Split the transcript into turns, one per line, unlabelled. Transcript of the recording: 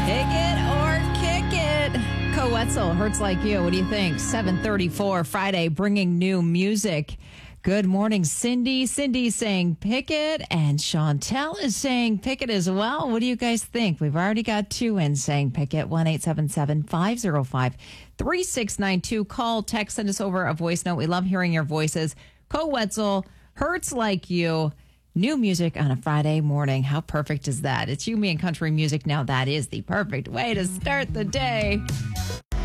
Pick it or kick it. Co Wetzel, Hurts Like You. What do you think? 7:34 Friday, bringing new music. Good morning, Cindy. Cindy's saying pick it, and Chantel is saying pick it as well. What do you guys think? We've already got two in saying pick it. 1-877-505-3692. Call, text, send us over a voice note. We love hearing your voices. Co Wetzel, Hurts Like You. New music on a Friday morning. How perfect is that? It's you, me, and country music. Now that is the perfect way to start the day.